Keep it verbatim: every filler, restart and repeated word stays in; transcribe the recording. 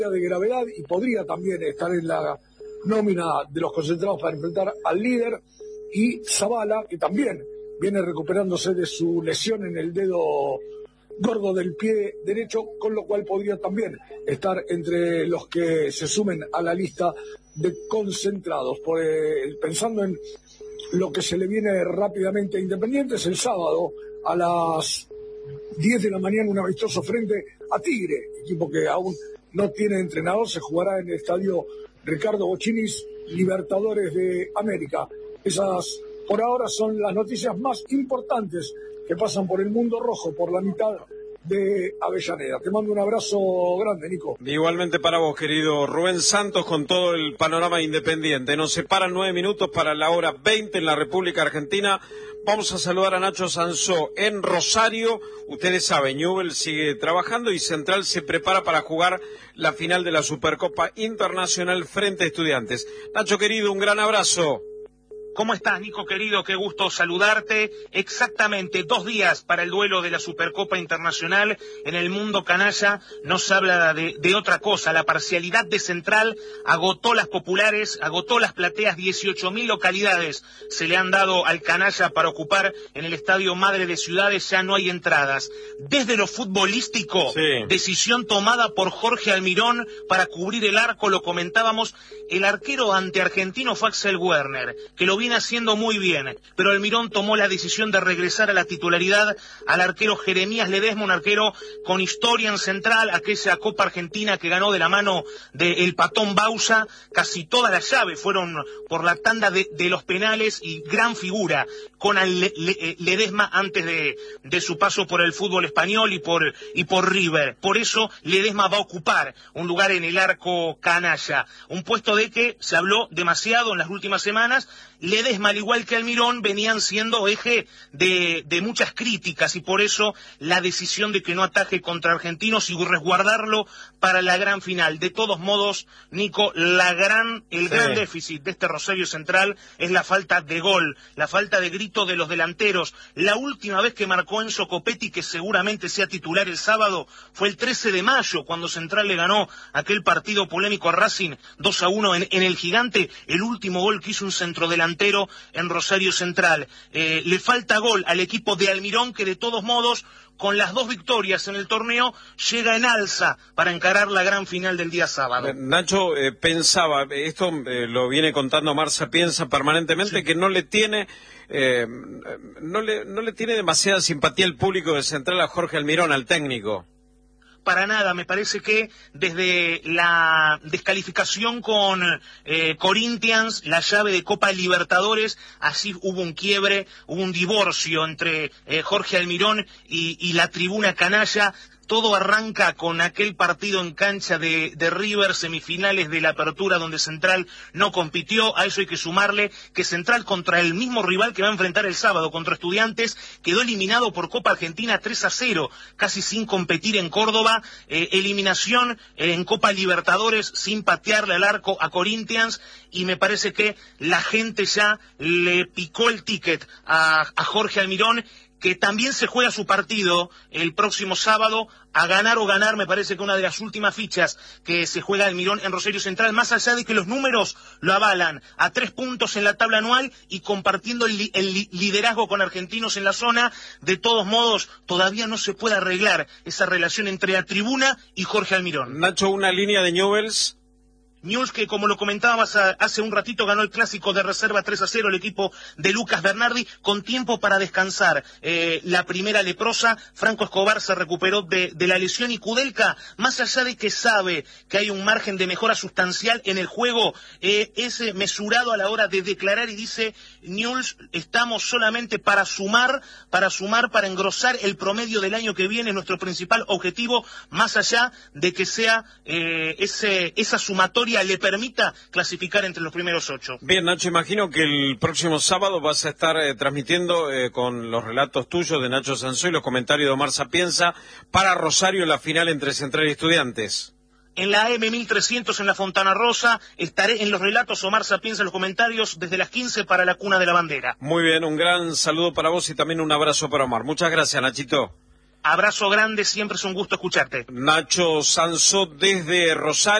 de gravedad y podría también estar en la nómina de los concentrados para enfrentar al líder, y Zabala, que también viene recuperándose de su lesión en el dedo gordo del pie derecho, con lo cual podría también estar entre los que se sumen a la lista de concentrados. Por, eh, pensando en lo que se le viene rápidamente a Independiente, es el sábado a las diez de la mañana un amistoso frente a Tigre, equipo que aún no tiene entrenador. Se jugará en el estadio Ricardo Boccinis, Libertadores de América. Esas por ahora son las noticias más importantes que pasan por el mundo rojo, por la mitad de Avellaneda. Te mando un abrazo grande, Nico. Igualmente para vos, querido Rubén Santos, con todo el panorama Independiente. Nos separan nueve minutos para la hora veinte en la República Argentina. Vamos a saludar a Nacho Sansó en Rosario. Ustedes saben, Newell's sigue trabajando y Central se prepara para jugar la final de la Supercopa Internacional frente a Estudiantes. Nacho, querido, un gran abrazo. ¿Cómo estás, Nico, querido? Qué gusto saludarte. Exactamente dos días para el duelo de la Supercopa Internacional. En el mundo canalla no se habla de, de otra cosa. La parcialidad de Central agotó las populares, agotó las plateas. dieciocho mil localidades se le han dado al canalla para ocupar en el Estadio Madre de Ciudades. Ya no hay entradas. Desde lo futbolístico, sí. Decisión tomada por Jorge Almirón para cubrir el arco. Lo comentábamos, el arquero ante Argentino fue Axel Werner, que lo viene haciendo muy bien, pero Almirón tomó la decisión de regresar a la titularidad al arquero Jeremías Ledesma, un arquero con historia en Central, aquella Copa Argentina que ganó de la mano del Patón Bausa. Casi todas las llaves fueron por la tanda de, de los penales, y gran figura con el Le, Le, Ledesma antes de, de su paso por el fútbol español y por, y por River. Por eso Ledesma va a ocupar un lugar en el arco canalla, un puesto de que se habló demasiado en las últimas semanas. Ledesma, al igual que Almirón, venían siendo eje de, de muchas críticas, y por eso la decisión de que no ataje contra Argentinos y resguardarlo para la gran final. De todos modos, Nico, la gran, el sí. gran déficit de este Rosario Central es la falta de gol, la falta de grito de los delanteros. La última vez que marcó Enzo Copetti, que seguramente sea titular el sábado, fue el trece de mayo, cuando Central le ganó aquel partido polémico a Racing dos a uno en, en el Gigante. El último gol que hizo un centrodelantero en Rosario Central. Eh, le falta gol al equipo de Almirón, que de todos modos, con las dos victorias en el torneo, llega en alza para encarar la gran final del día sábado. Nacho, eh, pensaba, esto eh, lo viene contando Marza Piensa permanentemente, sí. que no le tiene eh, no le, no le tiene demasiada simpatía el público de Central a Jorge Almirón, al técnico. Para nada, me parece que desde la descalificación con eh, Corinthians, la llave de Copa Libertadores, así hubo un quiebre, hubo un divorcio entre eh, Jorge Almirón y, y la tribuna canalla. Todo arranca con aquel partido en cancha de, de River, semifinales de la Apertura, donde Central no compitió. A eso hay que sumarle que Central, contra el mismo rival que va a enfrentar el sábado, contra Estudiantes, quedó eliminado por Copa Argentina tres a cero, casi sin competir en Córdoba. Eh, eliminación eh, en Copa Libertadores sin patearle al arco a Corinthians, y me parece que la gente ya le picó el ticket a, a Jorge Almirón, que también se juega su partido el próximo sábado, a ganar o ganar. Me parece que una de las últimas fichas que se juega Almirón en Rosario Central, más allá de que los números lo avalan, a tres puntos en la tabla anual y compartiendo el, li el li liderazgo con Argentinos en la zona. De todos modos, todavía no se puede arreglar esa relación entre la tribuna y Jorge Almirón. Nacho, una línea de Newell's. Newell's, que como lo comentábamos hace un ratito, ganó el clásico de reserva tres a cero el equipo de Lucas Bernardi, con tiempo para descansar. Eh, la primera leprosa, Franco Escobar, se recuperó de, de la lesión, y Kudelka, más allá de que sabe que hay un margen de mejora sustancial en el juego, eh, es mesurado a la hora de declarar y dice: Newell's, estamos solamente para sumar, para sumar, para engrosar el promedio del año que viene, es nuestro principal objetivo, más allá de que sea eh, ese, esa sumatoria le permita clasificar entre los primeros ocho. Bien, Nacho, imagino que el próximo sábado vas a estar eh, transmitiendo eh, con los relatos tuyos de Nacho Sansó y los comentarios de Omar Sapienza para Rosario, la final entre Central y Estudiantes. En la A M mil trescientos en la Fontana Rosa estaré en los relatos, Omar Sapienza en los comentarios, desde las quince para la Cuna de la Bandera. Muy bien, un gran saludo para vos y también un abrazo para Omar. Muchas gracias, Nachito. Abrazo grande, siempre es un gusto escucharte. Nacho Sansó desde Rosario.